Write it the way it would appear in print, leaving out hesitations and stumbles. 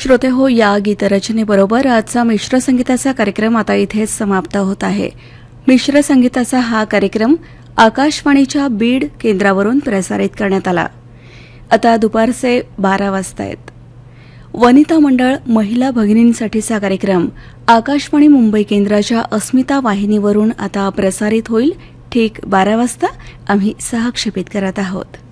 श्रोते हो, या गीतरचनेबरोबर आजचा मिश्र संगीताचा कार्यक्रम आता इथेच समाप्त होत आहे. मिश्र संगीताचा हा कार्यक्रम आकाशवाणीच्या बीड केंद्रावरून प्रसारित करण्यात आला. आता दुपारचे 12 वाजता आहेत. वनिता मंडळ महिला भगिनींसाठीचा कार्यक्रम आकाशवाणी मुंबई केंद्राच्या अस्मिता वाहिनीवरून आता प्रसारित होईल. ठीक 12 वाजता आम्ही सहक्षेपित करत आहोत.